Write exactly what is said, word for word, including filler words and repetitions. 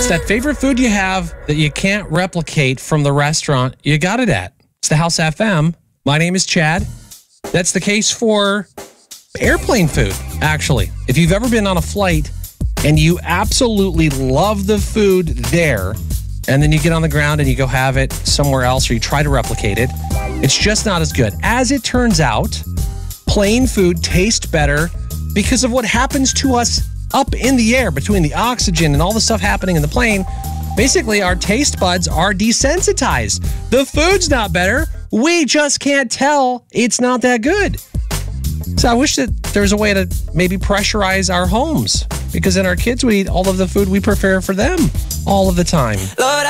It's that favorite food you have that you can't replicate from the restaurant you got it at. It's the House F M. My name is Chad. That's the case for airplane food, actually. If you've ever been on a flight and you absolutely love the food there, and then you get on the ground and you go have it somewhere else or you try to replicate it, it's just not as good. As it turns out, plane food tastes better because of what happens to us up in the air between the oxygen and all the stuff happening in the plane. Basically, our taste buds are desensitized. The food's not better. We just can't tell it's not that good. So I wish that there was a way to maybe pressurize our homes, because then our kids would eat all of the food we prepare for them all of the time. Lord,